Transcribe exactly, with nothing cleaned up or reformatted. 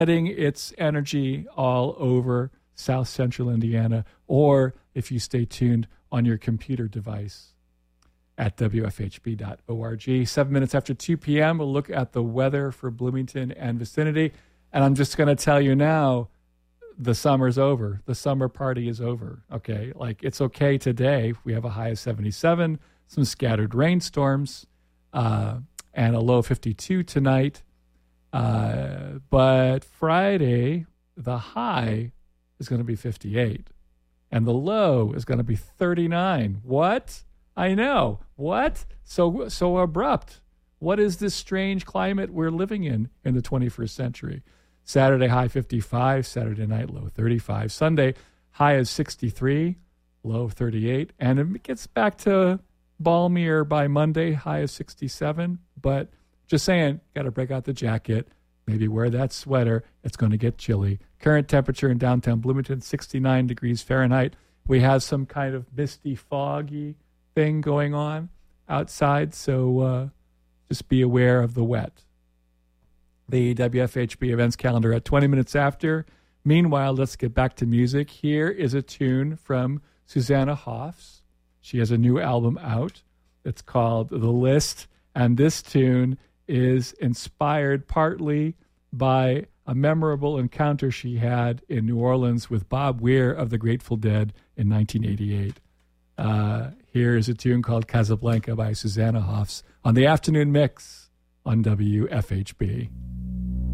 getting its energy all over South Central Indiana, or if you stay tuned on your computer device at W F H B dot org. Seven minutes after two p.m., we'll look at the weather for Bloomington and vicinity. And I'm just going to tell you now, the summer's over. The summer party is over, okay? Like, it's okay today. We have a high of seventy-seven, some scattered rainstorms, uh, and a low of fifty-two tonight. Uh, but Friday, the high is going to be fifty-eight, and the low is going to be thirty-nine. What? I know. What? So so abrupt. What is this strange climate we're living in in the twenty-first century? Saturday, high fifty-five. Saturday night, low thirty-five. Sunday, high is sixty-three, low thirty-eight. And it gets back to balmier by Monday, high of sixty-seven. But just saying, got to break out the jacket. Maybe wear that sweater. It's going to get chilly. Current temperature in downtown Bloomington, sixty-nine degrees Fahrenheit. We have some kind of misty, foggy thing going on outside, so uh, just be aware of the wet. The W F H B events calendar at twenty minutes after. Meanwhile, let's get back to music. Here is a tune from Susanna Hoffs. She has a new album out. It's called The List, and this tune is inspired partly by a memorable encounter she had in New Orleans with Bob Weir of the Grateful Dead in nineteen eighty-eight. Uh, here is a tune called Casablanca by Susanna Hoffs on the Afternoon Mix on W F H B.